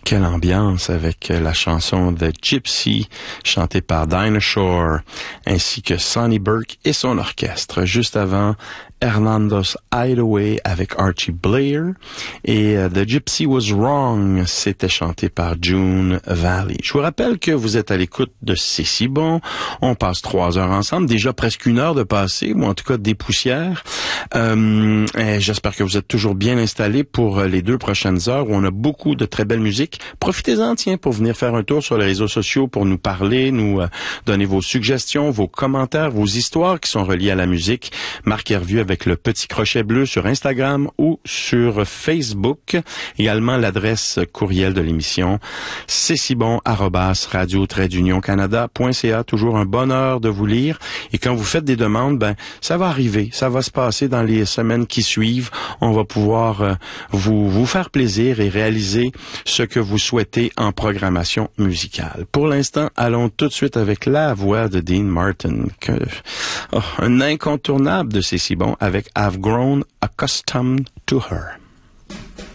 Quelle ambiance avec la chanson The Gypsy, chantée par Dinah Shore, ainsi que Sonny Burke et son orchestre. Juste avant, Hernando's Hideaway avec Archie Blair et The Gypsy Was Wrong, c'était chanté par June Valley. Je vous rappelle que vous êtes à l'écoute de C'est si bon. On passe 3 heures ensemble, déjà presque 1 heure de passer, ou en tout cas des poussières. J'espère que vous êtes toujours bien installés pour les 2 prochaines heures où on a beaucoup de très belle musique. Profitez-en, tiens, pour venir faire un tour sur les réseaux sociaux pour nous parler, nous donner vos suggestions, vos commentaires, vos histoires qui sont reliées à la musique. Marc Hervieux avec le petit crochet bleu sur Instagram ou sur Facebook. Également l'adresse courriel de l'émission, c'est si bon @radio-canada.ca. Toujours un bonheur de vous lire. Et quand vous faites des demandes, ça va arriver, ça va se passer dans les semaines qui suivent. On va pouvoir vous faire plaisir et réaliser ce que vous souhaitez en programmation musicale. Pour l'instant, allons tout de suite avec la voix de Dean Martin, un incontournable de C'est si bon avec I've Grown Accustomed to Her.